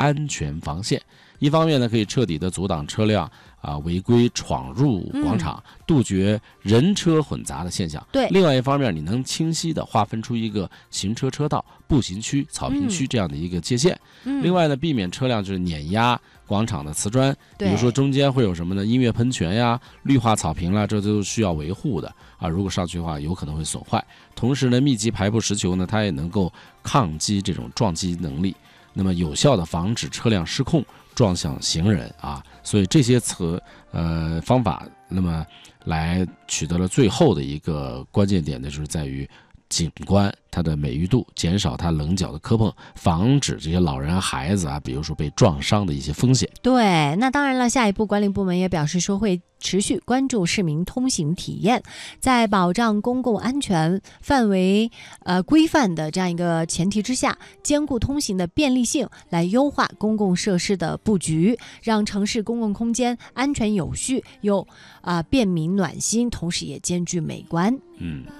安全防线。一方面呢，可以彻底的阻挡车辆违规闯入广场，杜绝人车混杂的现象。 对， 另外一方面，你能清晰的划分出一个行车车道、步行区、草坪区这样的一个界限。另外呢，避免车辆就是碾压广场的瓷砖，比如说中间会有什么呢？音乐喷泉呀、绿化草坪啦，这都需要维护的如果上去的话，有可能会损坏。同时呢，密集排布石球呢，它也能够抗击这种撞击能力，那么有效的防止车辆失控撞向行人所以这些方法，那么来取得了最后的一个关键点呢，就是在于景观它的美誉度，减少它棱角的磕碰，防止这些老人孩子比如说被撞伤的一些风险。 对，那当然了，下一步管理部门也表示说会持续关注市民通行体验，在保障公共安全范围规范的这样一个前提之下，兼顾通行的便利性，来优化公共设施的布局，让城市公共空间安全有序又便民暖心，同时也兼具美观。